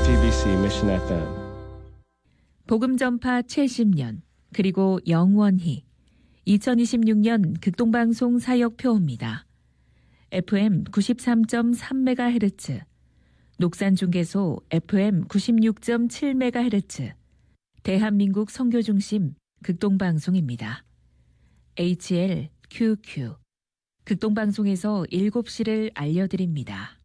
FEBC Mission FM. 복음 전파 최10년 그리고 영원히 2026년 극동방송 사역표입니다. FM 93.3MHz, 녹산중개소 FM 96.7MHz, 대한민국 선교중심 극동방송입니다. HLQQ 극동방송에서 7시를 알려드립니다.